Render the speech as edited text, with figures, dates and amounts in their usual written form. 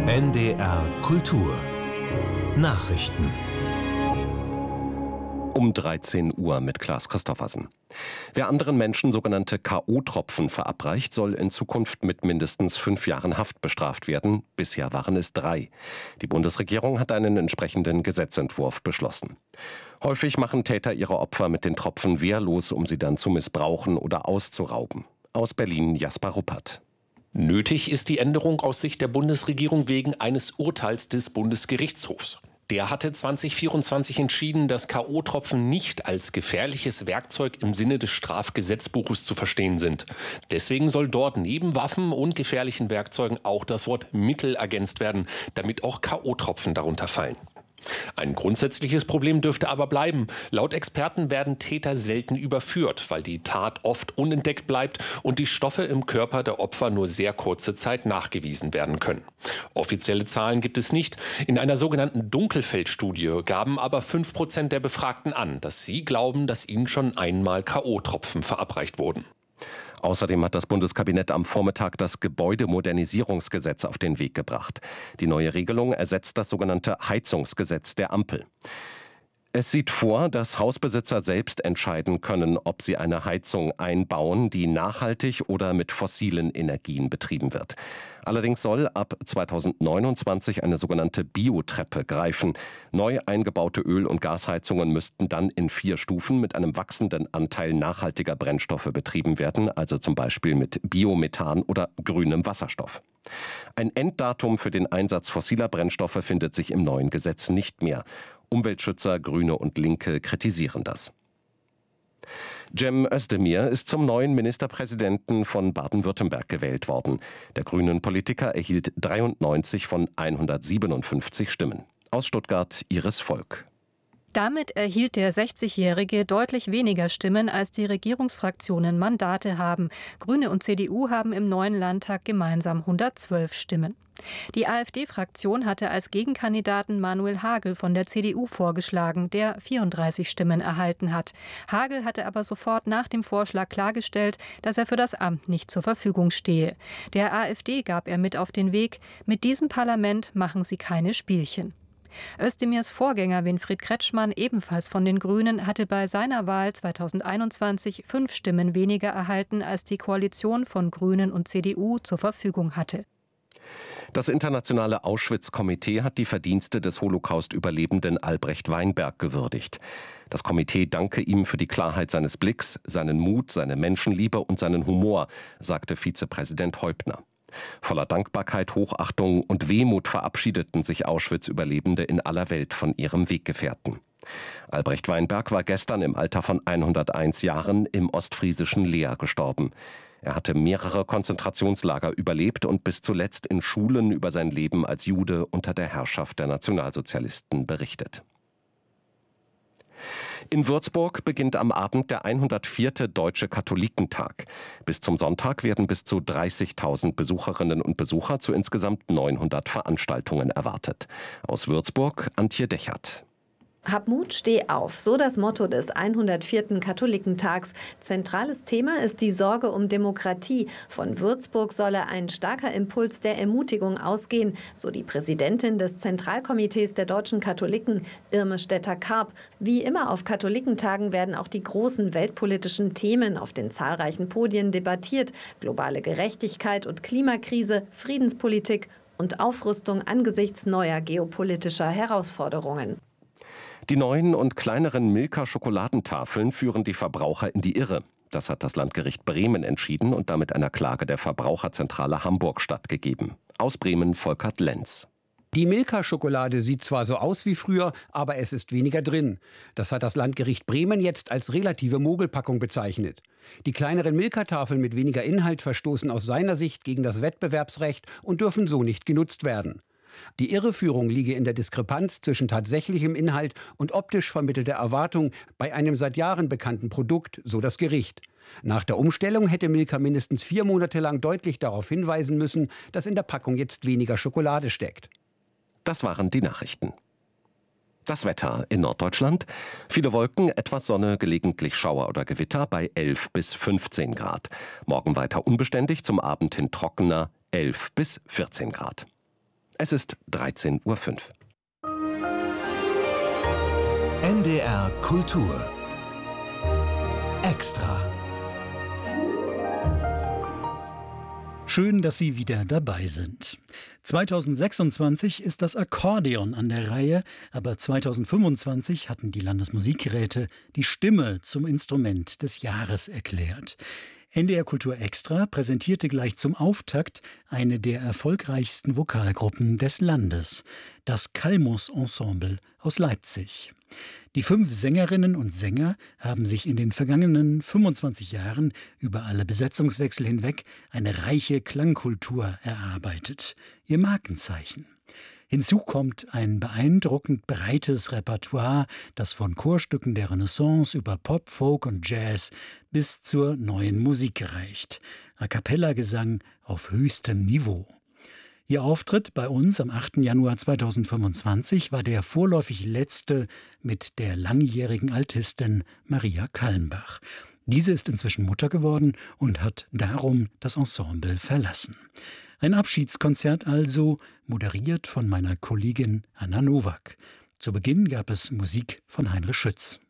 NDR Kultur Nachrichten Um 13 Uhr mit Klaas Christoffersen. Wer anderen Menschen sogenannte K.O.-Tropfen verabreicht, soll in Zukunft mit mindestens 5 Jahren Haft bestraft werden. Bisher waren es 3. Die Bundesregierung hat einen entsprechenden Gesetzentwurf beschlossen. Häufig machen Täter ihre Opfer mit den Tropfen wehrlos, um sie dann zu missbrauchen oder auszurauben. Aus Berlin Jasper Ruppert. Nötig ist die Änderung aus Sicht der Bundesregierung wegen eines Urteils des Bundesgerichtshofs. Der hatte 2024 entschieden, dass K.O.-Tropfen nicht als gefährliches Werkzeug im Sinne des Strafgesetzbuches zu verstehen sind. Deswegen soll dort neben Waffen und gefährlichen Werkzeugen auch das Wort Mittel ergänzt werden, damit auch K.O.-Tropfen darunter fallen. Ein grundsätzliches Problem dürfte aber bleiben. Laut Experten werden Täter selten überführt, weil die Tat oft unentdeckt bleibt und die Stoffe im Körper der Opfer nur sehr kurze Zeit nachgewiesen werden können. Offizielle Zahlen gibt es nicht. In einer sogenannten Dunkelfeldstudie gaben aber 5% der Befragten an, dass sie glauben, dass ihnen schon einmal K.O.-Tropfen verabreicht wurden. Außerdem hat das Bundeskabinett am Vormittag das Gebäudemodernisierungsgesetz auf den Weg gebracht. Die neue Regelung ersetzt das sogenannte Heizungsgesetz der Ampel. Es sieht vor, dass Hausbesitzer selbst entscheiden können, ob sie eine Heizung einbauen, die nachhaltig oder mit fossilen Energien betrieben wird. Allerdings soll ab 2029 eine sogenannte Biotreppe greifen. Neu eingebaute Öl- und Gasheizungen müssten dann in 4 Stufen mit einem wachsenden Anteil nachhaltiger Brennstoffe betrieben werden, also zum Beispiel mit Biomethan oder grünem Wasserstoff. Ein Enddatum für den Einsatz fossiler Brennstoffe findet sich im neuen Gesetz nicht mehr. Umweltschützer, Grüne und Linke kritisieren das. Cem Özdemir ist zum neuen Ministerpräsidenten von Baden-Württemberg gewählt worden. Der grünen Politiker erhielt 93 von 157 Stimmen. Aus Stuttgart Iris Volk. Damit erhielt der 60-Jährige deutlich weniger Stimmen, als die Regierungsfraktionen Mandate haben. Grüne und CDU haben im neuen Landtag gemeinsam 112 Stimmen. Die AfD-Fraktion hatte als Gegenkandidaten Manuel Hagel von der CDU vorgeschlagen, der 34 Stimmen erhalten hat. Hagel hatte aber sofort nach dem Vorschlag klargestellt, dass er für das Amt nicht zur Verfügung stehe. Der AfD gab er mit auf den Weg: Mit diesem Parlament machen Sie keine Spielchen. Özdemirs Vorgänger Winfried Kretschmann, ebenfalls von den Grünen, hatte bei seiner Wahl 2021 5 Stimmen weniger erhalten, als die Koalition von Grünen und CDU zur Verfügung hatte. Das internationale Auschwitz-Komitee hat die Verdienste des Holocaust-Überlebenden Albrecht Weinberg gewürdigt. Das Komitee danke ihm für die Klarheit seines Blicks, seinen Mut, seine Menschenliebe und seinen Humor, sagte Vizepräsident Häuptner. Voller Dankbarkeit, Hochachtung und Wehmut verabschiedeten sich Auschwitz-Überlebende in aller Welt von ihrem Weggefährten. Albrecht Weinberg war gestern im Alter von 101 Jahren im ostfriesischen Leer gestorben. Er hatte mehrere Konzentrationslager überlebt und bis zuletzt in Schulen über sein Leben als Jude unter der Herrschaft der Nationalsozialisten berichtet. In Würzburg beginnt am Abend der 104. Deutsche Katholikentag. Bis zum Sonntag werden bis zu 30.000 Besucherinnen und Besucher zu insgesamt 900 Veranstaltungen erwartet. Aus Würzburg Antje Dechert. Hab Mut, steh auf, so das Motto des 104. Katholikentags. Zentrales Thema ist die Sorge um Demokratie. Von Würzburg solle ein starker Impuls der Ermutigung ausgehen, so die Präsidentin des Zentralkomitees der deutschen Katholiken, Irme Stetter-Karp. Wie immer auf Katholikentagen werden auch die großen weltpolitischen Themen auf den zahlreichen Podien debattiert. Globale Gerechtigkeit und Klimakrise, Friedenspolitik und Aufrüstung angesichts neuer geopolitischer Herausforderungen. Die neuen und kleineren Milka-Schokoladentafeln führen die Verbraucher in die Irre. Das hat das Landgericht Bremen entschieden und damit einer Klage der Verbraucherzentrale Hamburg stattgegeben. Aus Bremen Volkert Lenz. Die Milka-Schokolade sieht zwar so aus wie früher, aber es ist weniger drin. Das hat das Landgericht Bremen jetzt als relative Mogelpackung bezeichnet. Die kleineren Milka-Tafeln mit weniger Inhalt verstoßen aus seiner Sicht gegen das Wettbewerbsrecht und dürfen so nicht genutzt werden. Die Irreführung liege in der Diskrepanz zwischen tatsächlichem Inhalt und optisch vermittelter Erwartung bei einem seit Jahren bekannten Produkt, so das Gericht. Nach der Umstellung hätte Milka mindestens 4 Monate lang deutlich darauf hinweisen müssen, dass in der Packung jetzt weniger Schokolade steckt. Das waren die Nachrichten. Das Wetter in Norddeutschland: viele Wolken, etwas Sonne, gelegentlich Schauer oder Gewitter bei 11 bis 15 Grad. Morgen weiter unbeständig, zum Abend hin trockener, 11 bis 14 Grad. Es ist 13:05 Uhr. NDR Kultur Extra. Schön, dass Sie wieder dabei sind. 2026 ist das Akkordeon an der Reihe, aber 2025 hatten die Landesmusikräte die Stimme zum Instrument des Jahres erklärt. NDR Kultur Extra präsentierte gleich zum Auftakt eine der erfolgreichsten Vokalgruppen des Landes, das Kalmus Ensemble aus Leipzig. Die 5 Sängerinnen und Sänger haben sich in den vergangenen 25 Jahren über alle Besetzungswechsel hinweg eine reiche Klangkultur erarbeitet, ihr Markenzeichen. Hinzu kommt ein beeindruckend breites Repertoire, das von Chorstücken der Renaissance über Pop, Folk und Jazz bis zur neuen Musik reicht. A-cappella-Gesang auf höchstem Niveau. Ihr Auftritt bei uns am 8. Januar 2025 war der vorläufig letzte mit der langjährigen Altistin Maria Kallenbach. Diese ist inzwischen Mutter geworden und hat darum das Ensemble verlassen. Ein Abschiedskonzert also, moderiert von meiner Kollegin Anna Nowak. Zu Beginn gab es Musik von Heinrich Schütz.